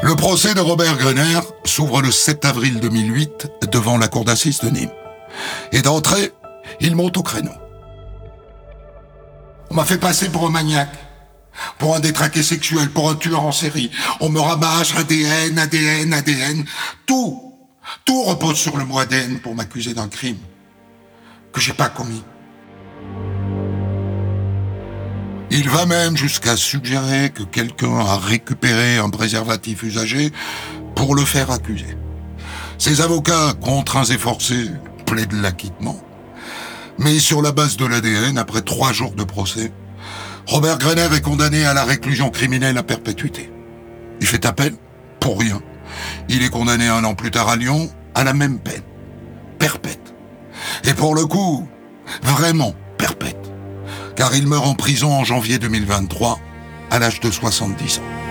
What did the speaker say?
Le procès de Robert Grener s'ouvre le 7 avril 2008 devant la cour d'assises de Nîmes. Et d'entrée, il monte au créneau. On m'a fait passer pour un maniaque, pour un détraqué sexuel, pour un tueur en série. On me rabâche ADN. Tout repose sur le mot ADN pour m'accuser d'un crime que j'ai pas commis. Il va même jusqu'à suggérer que quelqu'un a récupéré un préservatif usagé pour le faire accuser. Ses avocats, contraints et forcés, plaident l'acquittement. Mais sur la base de l'ADN, après 3 jours de procès, Robert Grener est condamné à la réclusion criminelle à perpétuité. Il fait appel pour rien. Il est condamné 1 an plus tard à Lyon à la même peine, perpète. Et pour le coup, vraiment perpète. Car il meurt en prison en janvier 2023, à l'âge de 70 ans.